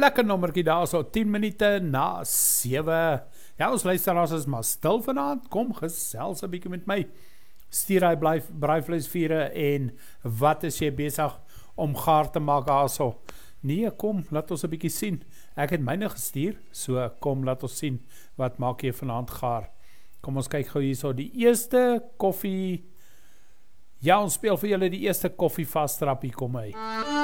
Lekker nommerkie daar, so 10 minute na 7. Ja, ons luisteraars is maar stil vanaand. Kom gesels 'n bietjie met my. Stuur hy braaivleisvure en wat is jy besig om gaar te maak daarso? Nee, kom, laat ons 'n bietjie sien. Ek het myne gestuur, so kom, laat ons sien wat maak jy vanaand gaar. Kom ons kyk gou hierso, die eerste koffie. Ja, ons speel vir julle die eerste koffie vastrap, hier kom hy.